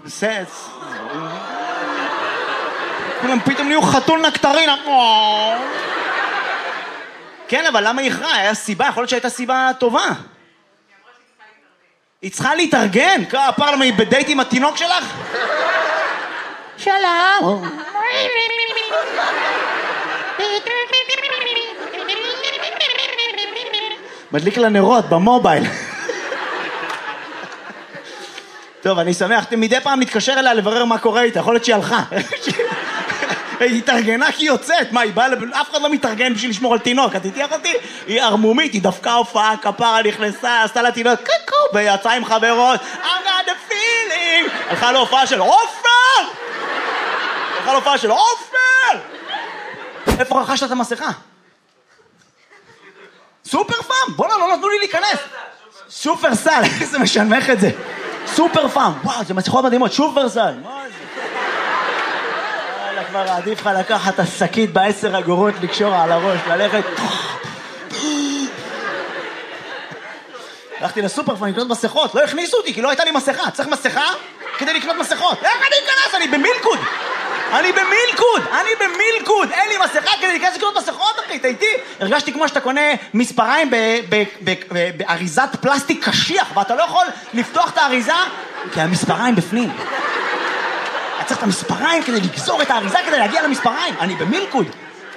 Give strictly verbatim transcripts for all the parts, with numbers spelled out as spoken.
סץ. כולם פתאום נהיו חתול נקטרין. כן, אבל למה היא איחרה? היה סיבה, יכול להיות שהייתה סיבה טובה. היא צריכה להתארגן? כפר למה היא בדייט עם התינוק שלך? שלום. מדליק לנרות במובייל. טוב, אני שמח, מדי פעם נתקשר אליה לברר מה קורה איתה, יכול להיות שהיא הלכה. היא התארגנה כי היא יוצאת, מה, היא באה, אף אחד לא מתארגן בשביל לשמור על תינוק, את איתי אחותי? היא ארמומית, היא דווקא הופעה, כפרה נכנסה, עשתה לה תינוק, קקו, ויצאה עם חברות, I got the feeling, הלכה להופעה של עופר! הלכה להופעה של עופר! איפה רכשת את המסכה? סופר פאם? בוא'נה, לא נתנו לי להיכנס. סופר סל, איזה משנמך את זה. סופר פאם, וואו, זה מסכות מדהימות, סופר סל. מה זה? יאללה, כבר עדיף לך לקחת את השקית בעשר אגורות, לקשור על הראש, ללכת. הלכתי לסופר פאם לקנות מסכות, לא הכניסו אותי, כי לא הייתה לי מסכה. צריך מסכה כדי לקנות מסכות. איך אני אכנס? אני במילקוד. אני במילקוד, אני במילקוד, אין לי מסכה כדי להיכנס לקנות מסכות, אחי, תהייתי. הרגשתי כמו שאתה קונה מספריים באריזת פלסטיק קשיח, ואתה לא יכול לפתוח את האריזה, כי המספריים בפנים. אתה צריך את המספריים כדי לגזור את האריזה, כדי להגיע למספריים. אני במילקוד.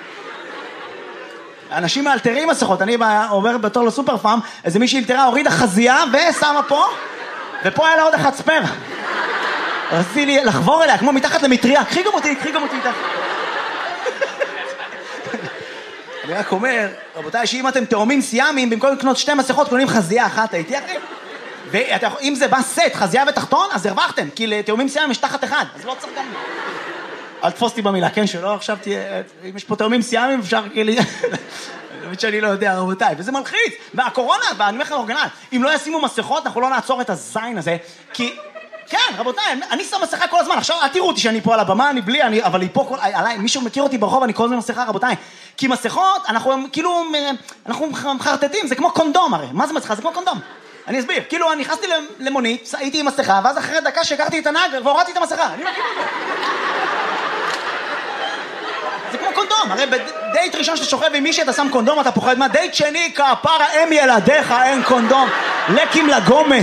אנשים מאלתרים מסכות, אני עובר בתור לסופר פארם, איזה מישהי אלתרה, הורידה חזייה ושמה פה, ופה היה לה עוד אחד ספר. רציתי לי לחבור אליה, כמו מתחת למטריה, קחי גם אותי, קחי גם אותי איתך. אני רק אומר, רבותיי, שאם אתם תאומים סיאמים, במקום לקנות שתי מסכות, קונים חזייה אחת, הייתי אחי? ואם זה בא סט, חזייה ותחתון, אז הרווחתם, כי לתאומים סיאמים יש תחת אחד, אז לא צריך גם... אל תפוס אותי במילה, כן, שלא, עכשיו תהיה... אם יש פה תאומים סיאמים, אפשר כאילו... באמת שאני לא יודע, רבותיי, וזה מלחיץ. והקורונה, ואני אומר לך אורגנל, אם לא ישימו מסכות, אנחנו לא נעצור את הזין הזה, כי... כן, רבותיי, אני שם מסכה כל הזמן, עכשיו אל תראו אותי שאני פה על הבמה, אני בלי, אני, אבל היא פה כל, עליי, מישהו מכיר אותי ברחוב, אני כל הזמן מסכה, רבותיי, כי מסכות, אנחנו כאילו, אנחנו מחרטטים, זה כמו קונדום הרי, מה זה מסכה? זה כמו קונדום. אני אסביר, כאילו, אני נכנסתי למונית, הייתי עם מסכה, ואז אחרי דקה שהכרתי את הנהג, והורדתי את המסכה, אני מכיר אותו. זה כמו קונדום, הרי בדייט ראשון שאתה שוכב עם מישהי, אתה שם קונדום, אתה פוחד מה, דייט שני, כפרה, אם ילדיך, אין קונדום, לקים לגומץ.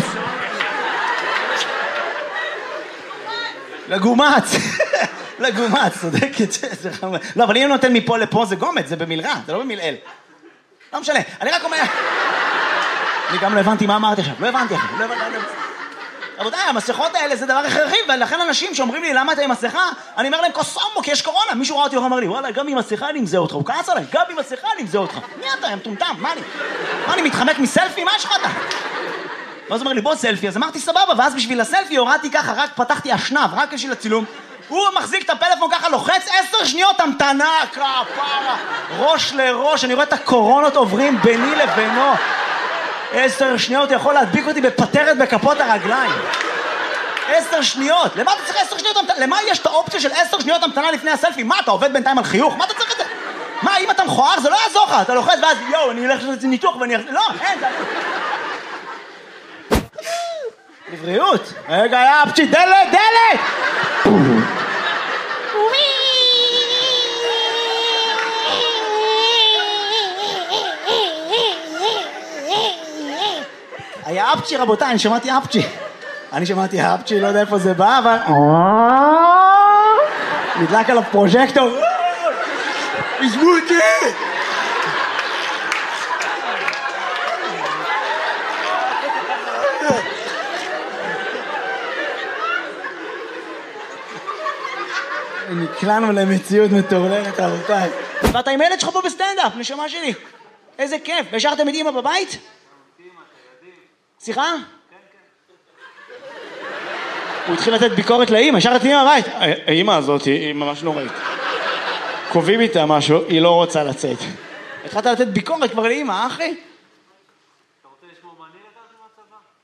לגומץ, לגומץ, צודקת, זה חמור. לא, אבל אם נותן מפה לפה זה גומץ, זה במלרע, זה לא במלעיל. לא משנה, אני רק אומר... אני גם לא הבנתי מה אמרתי עכשיו, לא הבנתי עכשיו, לא הבנתי... רבותיי, המסכות האלה זה דבר הכרחי, ולכן אנשים שאומרים לי למה אתה עם מסכה, אני אומר להם קוסומו, כי יש קורונה. מישהו ראה אותי ואומר לי, וואלה, גם עם מסכה אני אמזה אותך, הוא כעס עליי, גם עם מסכה אני אמזה אותך. מי אתה, הם טומטם, מה אני? מה אני מתחמק מסלפי? מה יש לך אתה? ואז אומר לי, בוא סלפי, אז אמרתי סבבה, ואז בשביל הסלפי הורדתי ככה, רק פתחתי השנב, רק בשביל הצילום. הוא מחזיק את הפלאפון ככה, לוחץ עשר שניות, המתנה, כפרה, ראש לראש, אני רואה את הקורונות עוברים ביני לבינו. עשר שניות יכול להדביק אותי בפטרת בכפות הרגליים. עשר שניות, למה אתה צריך עשר שניות המתנה? למה יש את האופציה של עשר שניות המתנה לפני הסלפי? מה, אתה עובד בינתיים על חיוך? מה אתה צריך את זה? מה, אם אתה מכוער, זה לא יעזור לך, אתה לוחץ ואז, יואו, אני אלך לעשות ניתוח ואני... לא, אין, זה... לבריאות. רגע, יא אפצ'י, דלת, דלת! היה אפצ'י, רבותיי, אני שמעתי אפצ'י. אני שמעתי אפצ'י, לא יודע איפה זה בא, אבל... נדלק עליו פרוז'קטור. עזבו אותי! נקלענו למציאות מטורללת, רבותיי. ואתה עם ילד שלך פה בסטנדאפ, נשמה שלי. איזה כיף. והשארתם את אמא בבית? סליחה? הוא התחיל לתת ביקורת לאמא, השארת את אמא בבית. האמא הזאת היא ממש נוראית. קובעים איתה משהו, היא לא רוצה לצאת. התחלת לתת ביקורת כבר לאמא, אחי? אתה רוצה לשמור מעניין לתת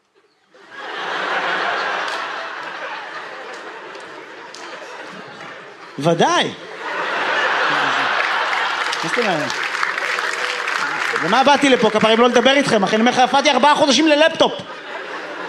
מהצבא? ודאי. מה זאת אומרת? ומה באתי לפה, כפרים לא לדבר איתכם, אחי, אני אומר לך, הפעתי ארבעה חודשים ללפטופ.